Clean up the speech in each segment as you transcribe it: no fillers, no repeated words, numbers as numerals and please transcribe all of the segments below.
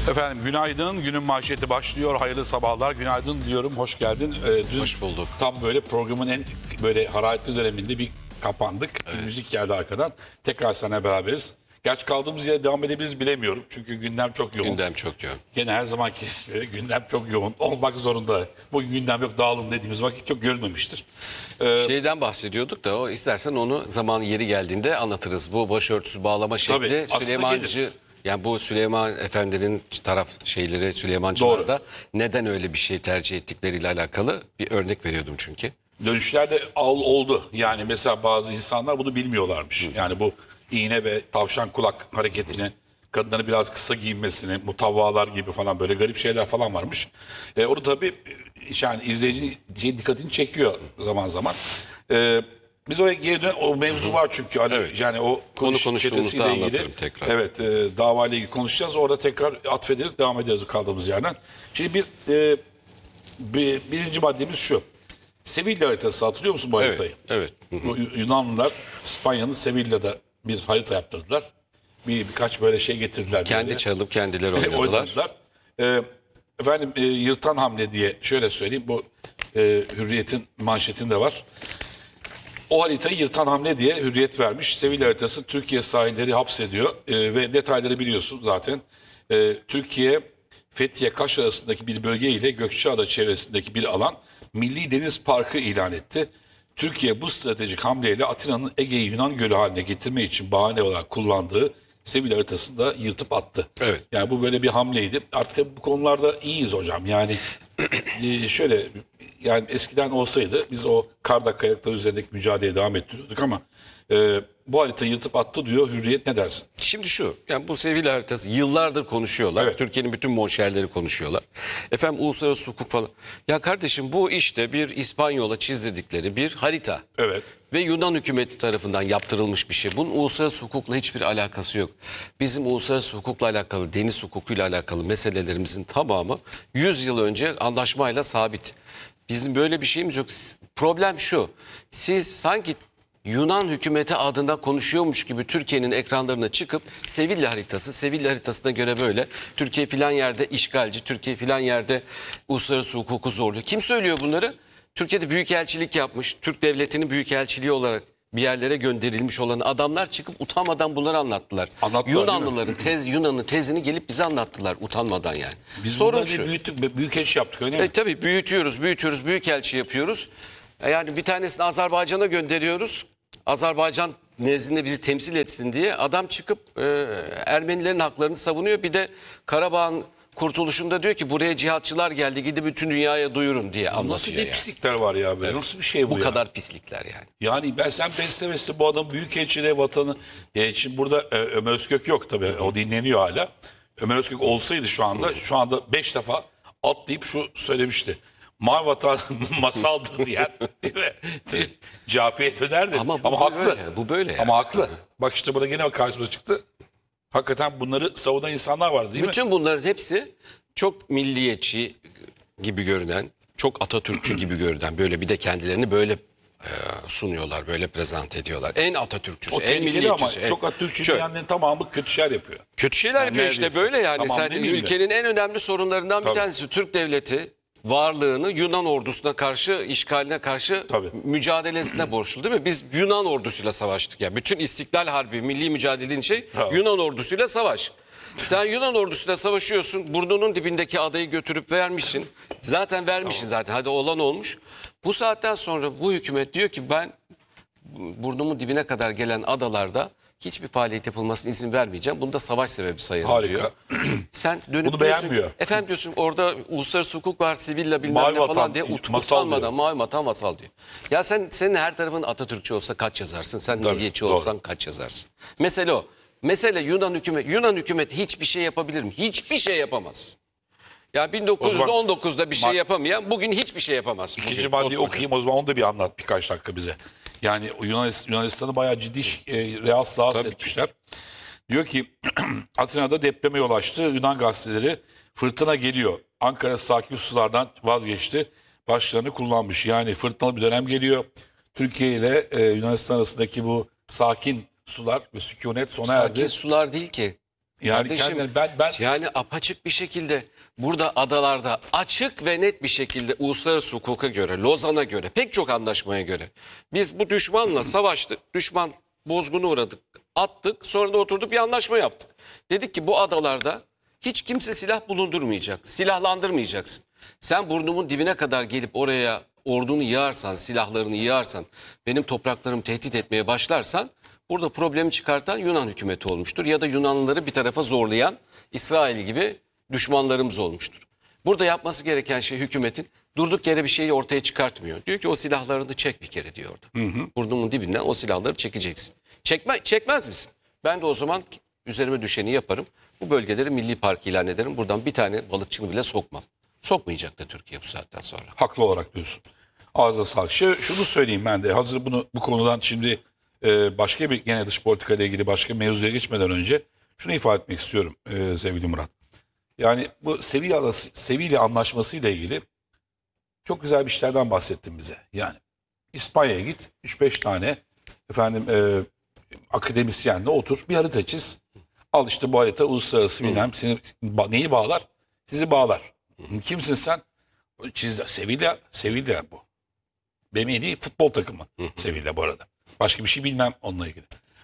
Efendim günaydın. Günün manşeti başlıyor. Hayırlı sabahlar. Günaydın diyorum. Hoş geldin. Dün Hoş bulduk. tam böyle programın en böyle hararetli döneminde bir kapandık. Evet. Müzik geldi arkadan. Tekrar seninle beraberiz. Gerçi kaldığımız yere devam edebiliriz bilemiyorum. Çünkü gündem çok yoğun. Gündem çok yoğun. Yine her zamanki gibi gündem çok yoğun. Olmak zorunda. Bugün gündem yok, dağılın dediğimiz vakit çok görülmemiştir. Şeyden bahsediyorduk da o istersen onu zamanı yeri geldiğinde anlatırız. Bu başörtüsü bağlama şekli Tabii, aslında Süleymancı, yani bu Süleyman Efendi'nin taraf şeyleri Süleymancılar da neden öyle bir şey tercih ettikleriyle alakalı bir örnek veriyordum çünkü. Dönüşlerde oldu. Yani mesela bazı insanlar bunu bilmiyorlarmış. Yani bu iğne ve tavşan kulak hareketini, kadınların biraz kısa giyinmesini, mutavvalar gibi falan böyle garip şeyler falan varmış. O da tabii yani izleyicinin dikkatini çekiyor zaman zaman. Biz oraya geri dön, o mevzu var çünkü. Hani Evet. yani o Konu konuştuğumuzda çetesiyle ilgili, anlatırım tekrar. evet, davayla ilgili konuşacağız. Orada tekrar atfederiz, devam ederiz kaldığımız yerden. Şimdi birinci maddemiz şu. Sevilla haritası, hatırlıyor musun bu haritayı? Evet. Bu Yunanlılar İspanya'nın Sevilla'da bir harita yaptırdılar. Birkaç böyle şey getirdiler. Kendi böyle. çalıp kendileri oynadılar. Oynadılar. Efendim yırtan hamle diye şöyle söyleyeyim. Bu Hürriyet'in manşetinde var. O haritayı yırtan hamle diye Hürriyet vermiş. Sevilla haritası Türkiye sahilleri hapsediyor. Ve detayları biliyorsun zaten. Türkiye, Fethiye, Kaş arasındaki bir bölge ile Gökçeada çevresindeki bir alan Milli Deniz Parkı ilan etti. Türkiye bu stratejik hamleyle Atina'nın Ege'yi Yunan Gölü haline getirmek için bahane olarak kullandığı Sevilla haritasını da yırtıp attı. Evet. Yani bu böyle bir hamleydi. Artık bu konularda iyiyiz hocam. Yani şöyle, yani eskiden olsaydı biz o karda kayalıklar üzerindeki mücadeleye devam ettiriyorduk ama bu haritayı yırtıp attı diyor Hürriyet, ne dersin? Şimdi şu, yani bu Sevilla haritası yıllardır konuşuyorlar. Evet. Türkiye'nin bütün monşerleri konuşuyorlar. Efendim uluslararası hukuk falan. Ya kardeşim bu işte bir İspanyola çizdirdikleri bir harita. Evet. Ve Yunan hükümeti tarafından yaptırılmış bir şey. Bunun uluslararası hukukla hiçbir alakası yok. Bizim uluslararası hukukla alakalı, deniz hukukuyla alakalı meselelerimizin tamamı 100 yıl önce anlaşmayla sabit. Bizim böyle bir şeyimiz yok. Problem şu, siz sanki Yunan hükümeti adına konuşuyormuş gibi Türkiye'nin ekranlarına çıkıp Sevilla haritasına göre böyle Türkiye filan yerde işgalci, Türkiye filan yerde uluslararası hukuku zorluyor. Kim söylüyor bunları? Türkiye'de büyükelçilik yapmış, Türk devletinin büyükelçiliği olarak bir yerlere gönderilmiş olan adamlar çıkıp utanmadan bunları anlattılar. Anlattılar, Yunanlıların Yunan'ın tezini gelip bize anlattılar utanmadan yani. Biz Sorun bunları şu. büyüttük, büyükelçi yaptık öyle mi? Tabii büyütüyoruz, büyükelçi yapıyoruz. Yani bir tanesini Azerbaycan'a gönderiyoruz. Azerbaycan nezdinde bizi temsil etsin diye adam çıkıp Ermenilerin haklarını savunuyor. Bir de Karabağ'ın kurtuluşunda diyor ki buraya cihatçılar geldi, gidip bütün dünyaya duyurun diye Nasıl anlatıyor bir yani. pislikler var ya böyle? Nasıl bir şey bu Bu ya? kadar pislikler yani. Yani sen beslemesi bu adam büyükelçiliğe vatanı. Şimdi burada Ömer Özkök yok tabii. O dinleniyor hala. Ömer Özkök olsaydı şu anda 5 defa atlayıp şu söylemişti. Mavi vatan masaldır diyen, değil mi? CHP'ye dönerdi. Ama bu haklı. böyle, bu böyle yani. Ama haklı. Bak işte burada gene karşımıza çıktı. Hakikaten bunları savunan insanlar vardı, değil mi? Bütün bunların hepsi çok milliyetçi gibi görünen, çok Atatürkçü gibi görünen, böyle bir de kendilerini böyle sunuyorlar, böyle prezent ediyorlar. En Atatürkçüsü, O en tehlikeli ama milliyetçisi. çok Atatürkçü Şöyle. diyenlerin tamamı kötü şeyler yapıyor. Kötü şeyler yapıyor işte neredeyse. böyle yani. Tamam Sen demeyeyim de. ülkenin en önemli sorunlarından bir Tabii. tanesi Türk devleti varlığını Yunan ordusuna karşı, işgaline karşı Tabii. mücadelesine borçlu değil mi? Biz Yunan ordusuyla savaştık ya. Bütün İstiklal Harbi, milli mücadelenin Bravo. Yunan ordusuyla savaş. Sen Yunan ordusuyla savaşıyorsun, burnunun dibindeki adayı götürüp vermişsin. Zaten vermişsin zaten, hadi olan olmuş. Bu saatten sonra bu hükümet diyor ki ben burnumun dibine kadar gelen adalarda hiçbir faaliyet yapılmasına izin vermeyeceğim. Bunu da savaş sebebi sayarım Harika. diyor. Sen dönüp Bunu diyorsun, beğenmiyor. efendim diyorsun orada uluslararası hukuk var, Sevilla bilmem Mavi ne vatan, falan diye masal utanmadan diyor. mavi vatan masal diyor. Ya senin her tarafın Atatürkçü olsa kaç yazarsın? Sen Tabii, milliyetçi doğru. olsan kaç yazarsın? Mesele o. Mesele Yunan hükümeti hiçbir şey yapabilir mi? Hiçbir şey yapamaz. Ya 1919'da bir şey yapamayan bugün hiçbir şey yapamaz. İkinci maddeyi okuyayım o zaman, onu da bir anlat birkaç dakika bize. Yani Yunanistan'ı bayağı ciddi rahatsız etmişler. Diyor ki Atina'da depreme yol açtı. Yunan gazeteleri fırtına geliyor. Ankara sakin sulardan vazgeçti. Başlarını kullanmış. Yani fırtınalı bir dönem geliyor. Türkiye ile Yunanistan arasındaki bu sakin sular ve sükunet sona Sakin erdi. sular değil ki. Yani Kardeşim, kendileri ben yani apaçık bir şekilde burada adalarda açık ve net bir şekilde uluslararası hukuka göre, Lozan'a göre, pek çok anlaşmaya göre biz bu düşmanla savaştık. Düşman bozguna uğradık, attık. Sonra da oturduk bir anlaşma yaptık. Dedik ki bu adalarda hiç kimse silah bulundurmayacak, silahlandırmayacaksın. Sen burnumun dibine kadar gelip oraya ordunu yığarsan, silahlarını yığarsan, benim topraklarımı tehdit etmeye başlarsan burada problemi çıkartan Yunan hükümeti olmuştur. Ya da Yunanlıları bir tarafa zorlayan İsrail gibi düşmanlarımız olmuştur. Burada yapması gereken şey hükümetin durduk yere bir şeyi ortaya çıkartmıyor. Diyor ki o silahlarını çek bir kere diyor orada. Burnumun dibinden o silahları çekeceksin. Çekmez misin? Ben de o zaman üzerime düşeni yaparım. Bu bölgeleri milli park ilan ederim. Buradan bir tane balıkçını bile sokmam. Sokmayacak da Türkiye bu saatten sonra. haklı olarak diyorsun. Ağzına sağlık. Şunu söyleyeyim ben de hazır bu konudan şimdi başka bir gene dış politika ile ilgili başka bir mevzuya geçmeden önce şunu ifade etmek istiyorum sevgili Murat. Yani bu Sevilla Anlaşması ile ilgili çok güzel bir işlerden bahsettin bize. Yani İspanya'ya git 3-5 tane efendim akademisyenle otur bir harita çiz. Al işte bu harita uluslararası bilmem seni neyi bağlar? Sizi bağlar. Kimsin sen? Çiz Sevilla bu. Benim en iyi futbol takımı Sevilla bu arada. Başka bir şey bilmem onunla ilgili.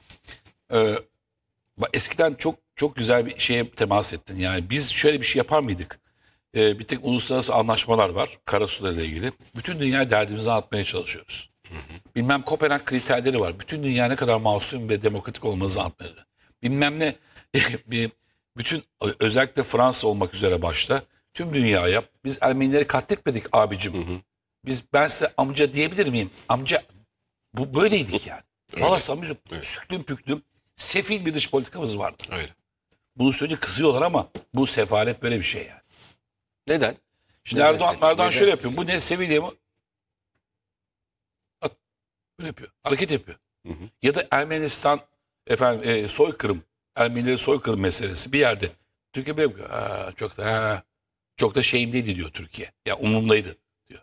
Eskiden çok güzel bir şeye temas ettin. Yani biz şöyle bir şey yapar mıydık? Bir tek uluslararası anlaşmalar var karasularla ilgili. Bütün dünya derdimizi anlatmaya çalışıyoruz. Bilmem Kopenhag kriterleri var. Bütün dünya ne kadar masum ve demokratik olmanızı anlatmaya. Bilmem ne bütün özellikle Fransa olmak üzere başta tüm dünyaya biz Ermenileri katletmedik abicim. Ben size amca diyebilir miyim? Amca bu böyleydik yani. Valla samimi süklüm püklüm sefil bir dış politikamız vardı. Öyle. Bunu söyleyince kızıyorlar ama bu sefalet böyle bir şey yani. Neden? Şimdi Neden Erdoğan neden şöyle yapıyor. Bu ne Sevilla mı? At, böyle yapıyor. Hareket yapıyor. Ya da Ermenistan soykırım, Ermenileri soykırım meselesi bir yerde. Türkiye böyle yapıyor. Çok da şeyimdeydi diyor Türkiye. Ya umurumdaydı diyor.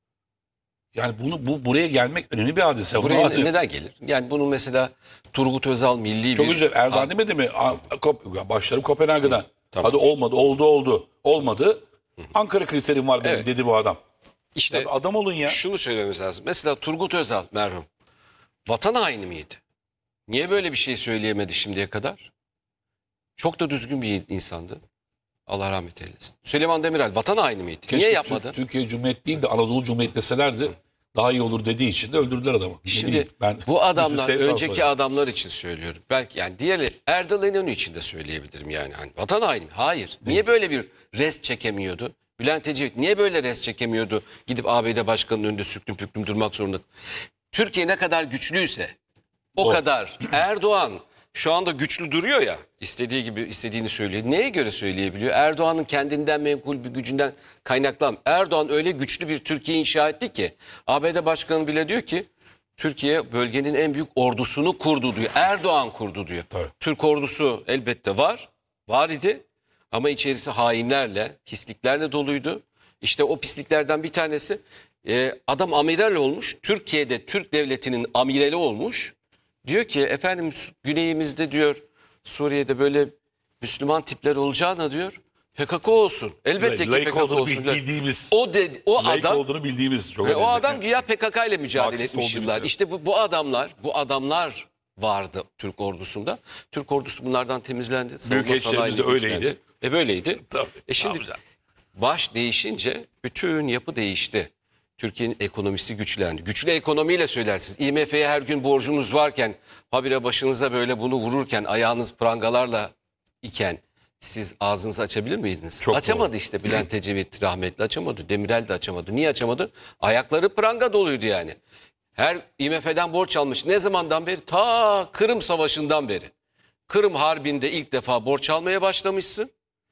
Yani buraya gelmek önemli bir hadise. Buraya neden gelir? Yani bunu mesela Turgut Özal milli Çok bir... güzel. Erdoğan demedi mi? Başlarım Kopenhag'dan. Tamam. Hadi oldu. Olmadı. Ankara kriterim var benim dedi bu adam. İşte Tabii adam olun ya. şunu söylememiz lazım. Mesela Turgut Özal merhum vatan haini miydi? Niye böyle bir şey söyleyemedi şimdiye kadar? Çok da düzgün bir insandı. Allah rahmet eylesin. Süleyman Demirel vatan haini miydi? Keşke Niye yapmadı? Türkiye Cumhuriyeti değil de Anadolu Cumhuriyeti deselerdi daha iyi olur dediği için de öldürdüler adamı. Ne Şimdi bileyim, bu adamlar Sevdan önceki sonra. adamlar için söylüyorum. Belki yani diğerleri Erdal İnönü için de söyleyebilirim yani. Hani vatan haini mi? Hayır. Niye böyle bir rest çekemiyordu? Bülent Ecevit niye böyle rest çekemiyordu? Gidip ABD başkanının önünde süklüm püklüm durmak zorunda. Türkiye ne kadar güçlüyse o kadar Erdoğan şu anda güçlü duruyor ya, istediği gibi istediğini söylüyor. Neye göre söyleyebiliyor? Erdoğan'ın kendinden menkul bir gücünden kaynaklan. Erdoğan öyle güçlü bir Türkiye inşa etti ki ABD Başkanı bile diyor ki Türkiye bölgenin en büyük ordusunu kurdu diyor. Erdoğan kurdu diyor. Tabii. Türk ordusu elbette var idi ama içerisi hainlerle, pisliklerle doluydu. İşte o pisliklerden bir tanesi adam amiral olmuş. Türkiye'de Türk devletinin amirali olmuş. Diyor ki efendim güneyimizde diyor Suriye'de böyle Müslüman tipler olacağına diyor PKK olsun. Elbette ki Laik PKK olduğunu olsun. bildiğimiz. O Laik adam olduğunu bildiğimiz. Çok ve o önemli. adam güya PKK ile mücadele Marksist etmiş olduğunu yıllar. biliyor. İşte bu adamlar vardı Türk ordusunda. Türk ordusu bunlardan temizlendi. Savunma Büyükelçilerimiz de sanayini öyleydi. güçlendi. Böyleydi. Tabii, Şimdi ne yapacağız? baş değişince bütün yapı değişti. Türkiye'nin ekonomisi güçlendi. Güçlü ekonomiyle söylersiniz. IMF'ye her gün borcunuz varken, habire başınıza böyle bunu vururken, ayağınız prangalarla iken siz ağzınızı açabilir miydiniz? Çok Açamadı doğru. işte Bülent Ecevit rahmetli açamadı. Demirel de açamadı. Niye açamadı? Ayakları pranga doluydu yani. Her IMF'den borç almış. Ne zamandan beri? Ta Kırım Savaşı'ndan beri. Kırım Harbi'nde ilk defa borç almaya başlamışsın.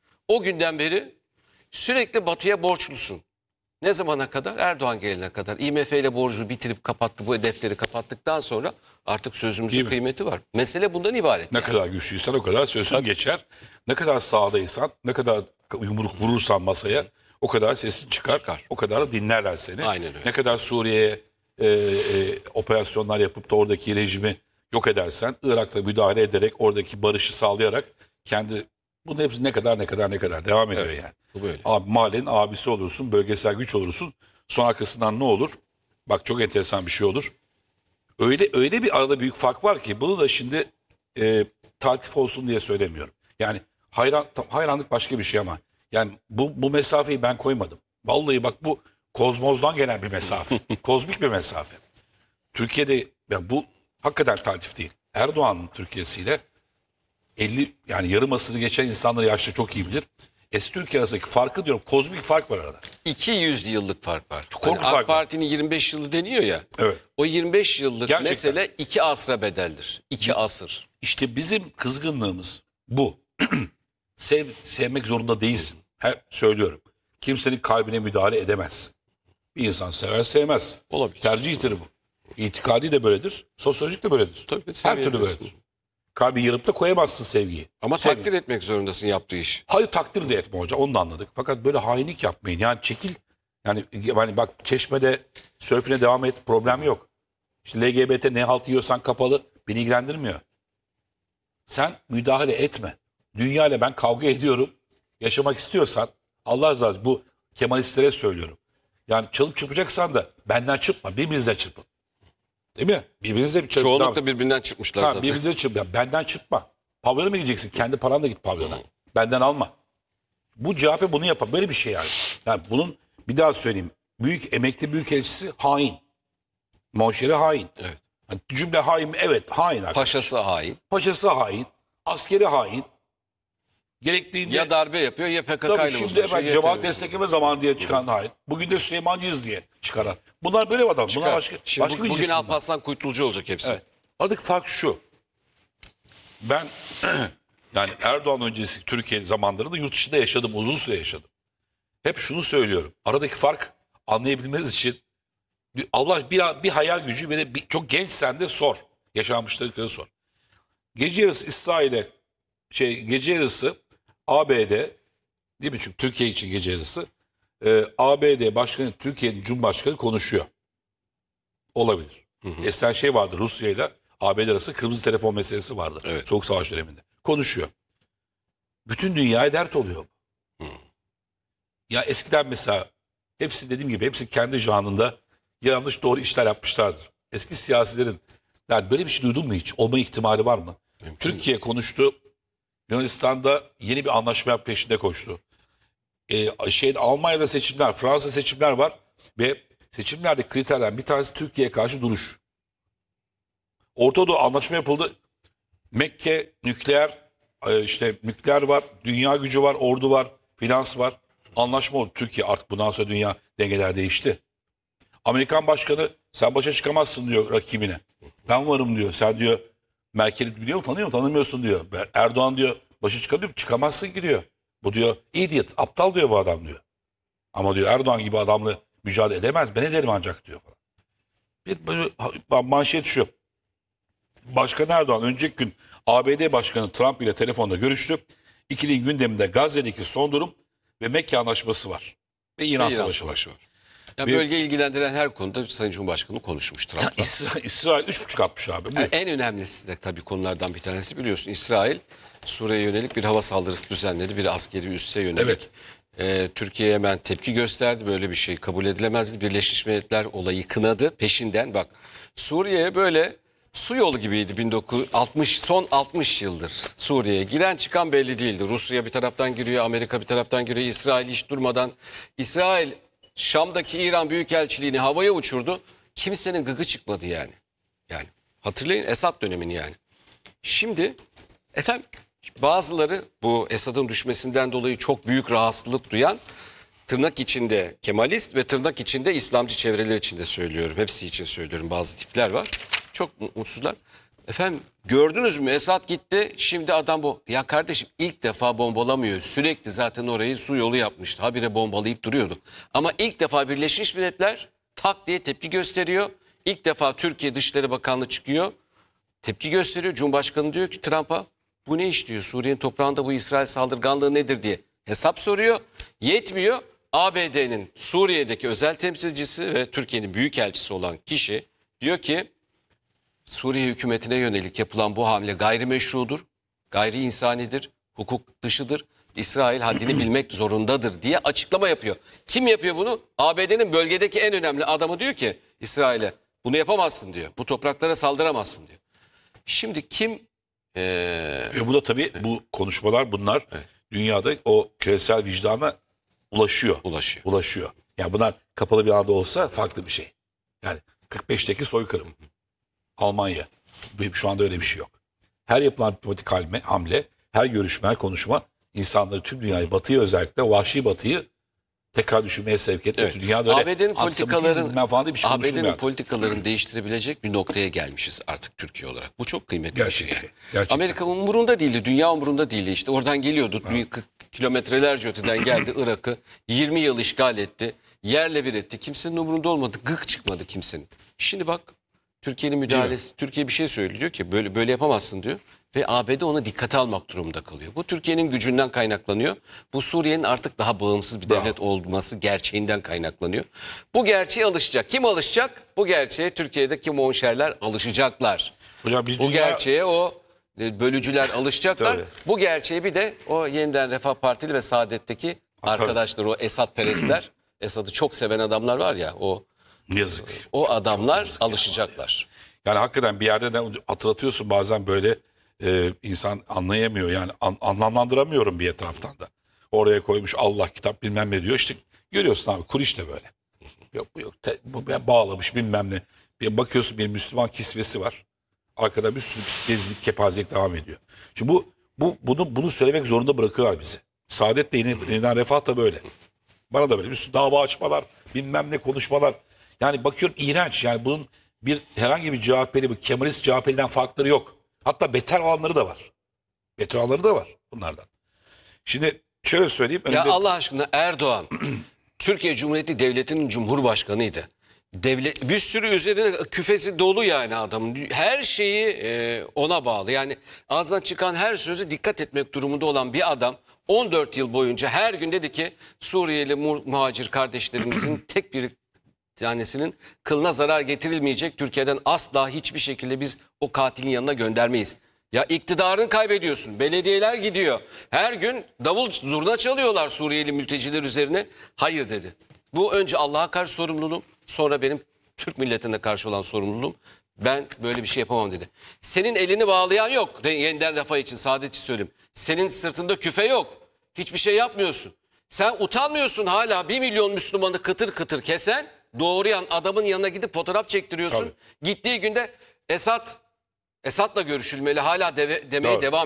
O günden beri sürekli batıya borçlusun. Ne zamana kadar? Erdoğan gelene kadar. IMF ile borcu bitirip kapattı, bu defteri kapattıktan sonra artık sözümüzün kıymeti var. Mesele bundan ibaret. Ne yani. kadar güçlüysen o kadar sözün geçer. Ne kadar sağdaysan, ne kadar yumruk vurursan masaya o kadar sesin çıkar. O kadar da dinlerler seni. Aynen öyle. Ne kadar Suriye'ye operasyonlar yapıp da oradaki rejimi yok edersen, Irak'ta müdahale ederek oradaki barışı sağlayarak kendi Bunun hepsi ne kadar devam ediyor yani. Bu böyle. Mahallenin abisi olursun, bölgesel güç olursun. Son arkasından ne olur? Bak çok enteresan bir şey olur. Öyle bir arada büyük fark var ki bunu da şimdi taltif olsun diye söylemiyorum. Yani hayranlık başka bir şey ama yani bu mesafeyi ben koymadım. Vallahi bak bu kozmozdan gelen bir mesafe. Kozmik bir mesafe. Türkiye'de ya bu hakikaten taltif değil. Erdoğan'ın Türkiye'siyle 50 yani yarım asırı geçen insanlar yaşta çok iyi bilir. Eski Türkiye arasındaki farkı diyorum kozmik fark var arada. 200 yıllık fark var. korkunç Hani AK fark var. Parti'nin 25 yılı deniyor ya. Evet. O 25 yıllık Gerçekten. mesele 2 asra bedeldir. 2 asır. İşte bizim kızgınlığımız bu. Sevmek zorunda değilsin. Hep söylüyorum. Kimsenin kalbine müdahale edemezsin. Bir insan sever sevmez. Olabilir. Tercihtir bu. İtikadi de böyledir. Sosyolojik de böyledir. Tabii, Her seviye türlü diyorsun. böyledir. Kalbi yarıp da koyamazsın sevgiyi. Ama Sevgi. takdir etmek zorundasın yaptığı iş. Hayır takdir de etme hoca onu da anladık. Fakat böyle hainlik yapmayın. Yani çekil. Yani bak Çeşme'de sörfüne devam et problem yok. İşte LGBT ne halt yiyorsan kapalı beni ilgilendirmiyor. Sen müdahale etme. Dünya ile ben kavga ediyorum. Yaşamak istiyorsan Allah razı olsun bu Kemalistlere söylüyorum. Yani çalıp çırpacaksan da benden çırpma. Birbirinizle çırpın. Değil mi? Birbirinizle bir çırpın. Çoğunlukla birbirinden çıkmışlar zaten. Birbirinize çırpın. Ya benden çırpma. Pavyona mı gideceksin? Kendi paranla git pavyona. Benden alma. Bu CHP bunu yapar. Böyle bir şey yani. Yani bunun bir daha söyleyeyim. Emekli büyükelçisi hain. Monşeri hain. Evet. Yani cümle hain mi? Evet hain arkadaşlar. Paşası hain. Paşası hain. Askeri hain. Gerektiğinde Ya darbe yapıyor ya PKK tabii ile şimdi uzlaşıyor. efendim ya cemaat terör. destekleme zamanı diye çıkan hain. Bugün de Süleymancıyız diye çıkaran. Bunlar böyle adam. Bunlar başka Şimdi bir bugün cins bunlar. Alparslan Kuytulcu olacak hepsi. Evet. Aradaki fark şu. Ben yani Erdoğan öncesi Türkiye zamanlarında yurt dışında yaşadım. Uzun süre yaşadım. Hep şunu söylüyorum. Aradaki fark anlayabilmeniz için Allah bir hayal gücü ve de çok gençsen de sor. Yaşanmışlıkları sor. Gece yarısı İsrail'e gece yarısı ABD değil mi? Çünkü Türkiye için gece yarısı ABD Başkanı Türkiye'nin Cumhurbaşkanı konuşuyor. Olabilir. Eskiden şey vardı Rusya ile ABD arası kırmızı telefon meselesi vardı. Evet. Soğuk Savaş döneminde. Konuşuyor. Bütün dünyaya dert oluyor. Ya eskiden mesela hepsi dediğim gibi hepsi kendi janında yanlış doğru işler yapmışlardır. Eski siyasilerin yani böyle bir şey duydun mu hiç? Olma ihtimali var mı? Türkiye konuştu. Yunanistan'da yeni bir anlaşma peşinde koştu. Almanya'da seçimler, Fransa'da seçimler var ve seçimlerdeki kriterlerden bir tanesi Türkiye'ye karşı duruş. Orta Doğu anlaşma yapıldı. Mekke nükleer nükleer var, dünya gücü var, ordu var, finans var. Anlaşma oldu. Türkiye artık bundan sonra dünya dengeler değişti. Amerikan başkanı sen başa çıkamazsın diyor rakibine. Ben varım diyor. Sen diyor Merkel'i biliyor musun? Tanıyor musun? Tanımıyorsun diyor. Erdoğan diyor başa çıkabiliyor musun? Çıkamazsın ki diyor. Bu diyor idiot, aptal diyor bu adam diyor. Ama diyor Erdoğan gibi adamla mücadele edemez. Ben ederim ancak diyor. Bir manşet şu. Başkan Erdoğan önceki gün ABD Başkanı Trump ile telefonda görüştü. İkilinin gündeminde Gazze'deki son durum ve Mekke Anlaşması var. Ve İran Savaşı var. Ya Bir- bölge ilgilendiren her konuda Sayın Cumhurbaşkanı konuşmuş Trump'la. İsrail 3,5 atmış abi. Buyur. En önemlisi de tabii konulardan bir tanesi biliyorsun. İsrail Suriye'ye yönelik bir hava saldırısı düzenledi. Bir askeri üsse yönelik. Türkiye hemen tepki gösterdi. Böyle bir şey kabul edilemezdi. Birleşmiş Milletler olayı kınadı. Peşinden bak Suriye'ye böyle su yolu gibiydi 1960 son 60 yıldır Suriye'ye giren çıkan belli değildi. Rusya bir taraftan giriyor, Amerika bir taraftan giriyor, İsrail hiç durmadan. İsrail Şam'daki İran Büyükelçiliğini havaya uçurdu. Kimsenin gıkı çıkmadı yani. Yani hatırlayın Esad dönemini yani. Şimdi efendim bazıları bu Esad'ın düşmesinden dolayı çok büyük rahatsızlık duyan tırnak içinde Kemalist ve tırnak içinde İslamcı çevreler içinde söylüyorum. Hepsi için söylüyorum. Bazı tipler var. Çok mutsuzlar. Efendim gördünüz mü Esad gitti şimdi adam bu. Ya kardeşim ilk defa bombalamıyor. Sürekli zaten orayı su yolu yapmıştı. Habire bombalayıp duruyordu. Ama ilk defa Birleşmiş Milletler tak diye tepki gösteriyor. İlk defa Türkiye Dışişleri Bakanlığı çıkıyor. Tepki gösteriyor. Cumhurbaşkanı diyor ki Trump'a bu ne iş diyor. Suriye'nin toprağında bu İsrail saldırganlığı nedir diye hesap soruyor. Yetmiyor. ABD'nin Suriye'deki özel temsilcisi ve Türkiye'nin büyükelçisi olan kişi diyor ki Suriye hükümetine yönelik yapılan bu hamle gayrimeşrudur, gayri insanidir, hukuk dışıdır. İsrail haddini bilmek zorundadır diye açıklama yapıyor. Kim yapıyor bunu? ABD'nin bölgedeki en önemli adamı diyor ki İsrail'e bunu yapamazsın diyor. Bu topraklara saldıramazsın diyor. Şimdi kim Ve bu da tabii bu konuşmalar bunlar dünyada o küresel vicdana ulaşıyor. Ulaşıyor. Yani bunlar kapalı bir alanda olsa farklı bir şey. Yani 45'teki soykırım. Almanya. Şu anda öyle bir şey yok. Her yapılan diplomatik hamle, her görüşme, her konuşma insanları, tüm dünyayı, Batı'yı özellikle vahşi Batı'yı tekrar düşünmeye sevk etti. Evet. Dünyada öyle ABD'nin politikaların falan diye bir şey konuşulmuyor artık. politikalarını değiştirebilecek bir noktaya gelmişiz artık Türkiye olarak. Bu çok kıymetli bir şey. Gerçekten. Amerika umurunda değildi, dünya umurunda değildi. İşte oradan geliyordu. Kilometrelerce öteden geldi Irak'ı 20 yıl işgal etti. Yerle bir etti. Kimsenin umurunda olmadı. Gık çıkmadı kimsenin. Şimdi bak Türkiye'nin müdahalesi, Türkiye bir şey söylüyor diyor ki böyle yapamazsın diyor. Ve ABD ona dikkate almak durumunda kalıyor. Bu Türkiye'nin gücünden kaynaklanıyor. Bu Suriye'nin artık daha bağımsız bir devlet olması gerçeğinden kaynaklanıyor. Bu gerçeğe alışacak. Kim alışacak? Bu gerçeğe Türkiye'deki monşerler alışacaklar. Hocam biz Bu gerçeğe o bölücüler alışacaklar. Tabii. Bu gerçeğe bir de o Yeniden Refah Partili ve Saadet'teki arkadaşlar, o Esad perestler, Esad'ı çok seven adamlar var ya, yazık. o adamlar alışacaklar. Yani hakikaten bir yerde de hatırlatıyorsun bazen böyle insan anlayamıyor. Yani anlamlandıramıyorum bir etraftan da. Oraya koymuş Allah kitap bilmem ne diyor. İşte görüyorsun abi Kuriş de böyle. Yok bu yok. Bu bağlamış bilmem ne. Bir bakıyorsun bir Müslüman kisvesi var. Arkada bir sürü gezilik kepazelik devam ediyor. Şimdi bunu söylemek zorunda bırakıyorlar bizi. Saadet de yeniden refah da böyle. Bana da böyle bir sürü dava açmalar, bilmem ne konuşmalar. Yani bakıyorum iğrenç. Yani bunun herhangi bir CHP'li, bu Kemalist CHP'liden farkları yok. Hatta beter olanları da var. Beter olanları da var bunlardan. Şimdi şöyle söyleyeyim. Ya Allah aşkına Erdoğan Türkiye Cumhuriyeti Devleti'nin Cumhurbaşkanıydı. Bir sürü üzerine küfesi dolu yani adamın. Her şeyi ona bağlı. Yani ağzından çıkan her sözü dikkat etmek durumunda olan bir adam 14 yıl boyunca her gün dedi ki Suriyeli muhacir kardeşlerimizin tek bir tanesinin kılına zarar getirilmeyecek. Türkiye'den asla hiçbir şekilde biz o katilin yanına göndermeyiz. Ya iktidarını kaybediyorsun. Belediyeler gidiyor. Her gün davul zurna çalıyorlar Suriyeli mülteciler üzerine. Hayır dedi. Bu önce Allah'a karşı sorumluluğum, sonra benim Türk milletine karşı olan sorumluluğum. Ben böyle bir şey yapamam dedi. Senin elini bağlayan yok. Yeniden refah için Saadetçi söyleyeyim. Senin sırtında küfe yok. Hiçbir şey yapmıyorsun. Sen utanmıyorsun hala 1 milyon Müslümanı kıtır kıtır kesen, doğrayan adamın yanına gidip fotoğraf çektiriyorsun. Tabii. Gittiği günde Esad'la görüşülmeli hala demeye devam